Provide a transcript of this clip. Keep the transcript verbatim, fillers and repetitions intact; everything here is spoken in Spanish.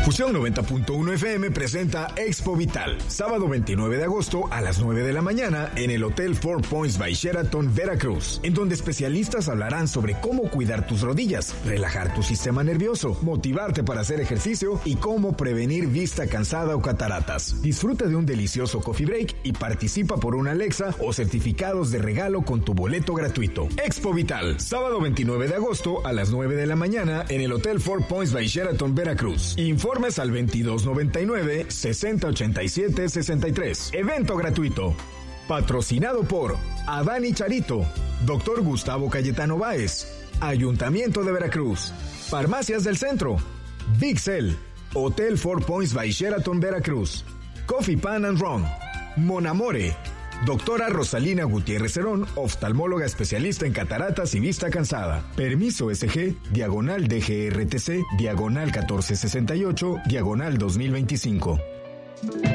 Fusión noventa punto uno F M presenta Expo Vital, sábado veintinueve de agosto a las nueve de la mañana en el Hotel Four Points by Sheraton, Veracruz, en donde especialistas hablarán sobre cómo cuidar tus rodillas, relajar tu sistema nervioso, motivarte para hacer ejercicio y cómo prevenir vista cansada o cataratas. Disfruta de un delicioso coffee break y participa por una Alexa o certificados de regalo con tu boleto gratuito. Expo Vital, sábado veintinueve de agosto a las nueve de la mañana en el Hotel Four Points by Sheraton, Veracruz. Informes al veintidós noventa y nueve, sesenta ochenta y siete, sesenta y tres. Evento gratuito. Patrocinado por Adán y Charito, Doctor Gustavo Cayetano Báez, Ayuntamiento de Veracruz, Farmacias del Centro, Big Cell, Hotel Four Points by Sheraton, Veracruz, Coffee Pan and Rum, Monamore, Doctora Rosalina Gutiérrez Cerón, oftalmóloga especialista en cataratas y vista cansada. Permiso S G, diagonal D G R T C, diagonal catorce sesenta y ocho, diagonal dos mil veinticinco.